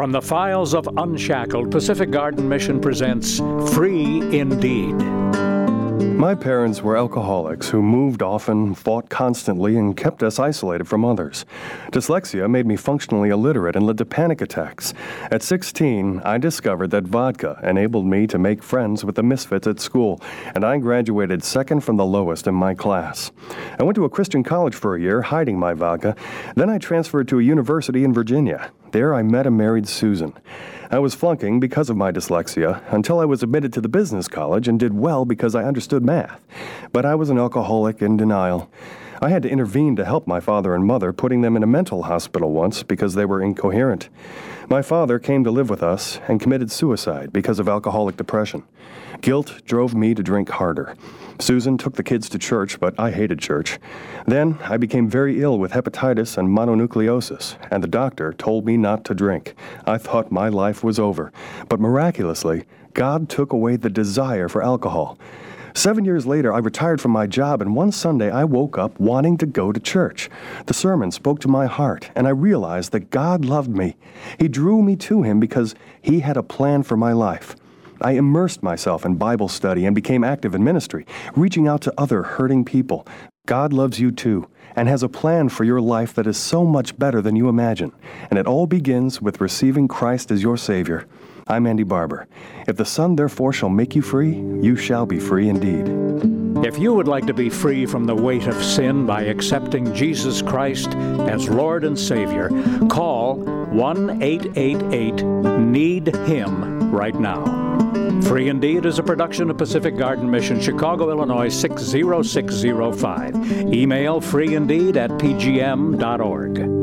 From the files of Unshackled, Pacific Garden Mission presents Free Indeed. My parents were alcoholics who moved often, fought constantly, and kept us isolated from others. Dyslexia made me functionally illiterate and led to panic attacks. At 16, I discovered that vodka enabled me to make friends with the misfits at school, and I graduated second from the lowest in my class. I went to a Christian college for a year, hiding my vodka. Then I transferred to a university in Virginia. There I met and married Susan. I was flunking because of my dyslexia until I was admitted to the business college and did well because I understood math. But I was an alcoholic in denial. I had to intervene to help my father and mother, putting them in a mental hospital once because they were incoherent. My father came to live with us and committed suicide because of alcoholic depression. Guilt drove me to drink harder. Susan took the kids to church, but I hated church. Then I became very ill with hepatitis and mononucleosis, and the doctor told me not to drink. I thought my life was over. But miraculously, God took away the desire for alcohol. 7 years later, I retired from my job, and one Sunday I woke up wanting to go to church. The sermon spoke to my heart, and I realized that God loved me. He drew me to Him because He had a plan for my life. I immersed myself in Bible study and became active in ministry, reaching out to other hurting people. God loves you too, and has a plan for your life that is so much better than you imagine. And it all begins with receiving Christ as your Savior. I'm Andy Barber. If the Son therefore shall make you free, you shall be free indeed. If you would like to be free from the weight of sin by accepting Jesus Christ as Lord and Savior, call 1-888-NEED-HIM right now. Free Indeed is a production of Pacific Garden Mission, Chicago, Illinois 60605. Email freeindeed@pgm.org.